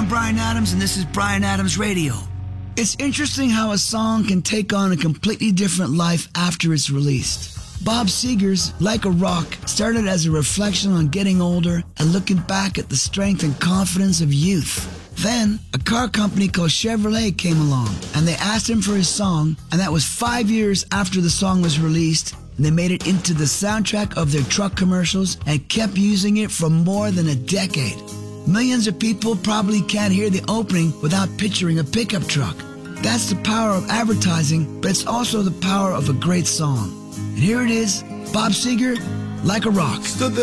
Bryan Adams, and this is Bryan Adams Radio. It's interesting how a song can take on a completely different life after it's released. Bob Seger's Like a Rock started as a reflection on getting older and looking back at the strength and confidence of youth. Then, a car company called Chevrolet came along, and they asked him for his song, and that was 5 years after the song was released, and they made it into the soundtrack of their truck commercials and kept using it for more than a decade. Millions of people probably can't hear the opening without picturing a pickup truck. That's the power of advertising, but it's also the power of a great song. And here it is, Bob Seger, Like a Rock.